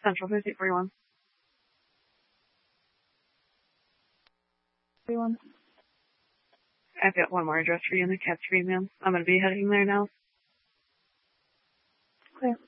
Central 5041. 41. I've got one more address for you in the Cat Street, ma'am. I'm going to be heading there now. Okay.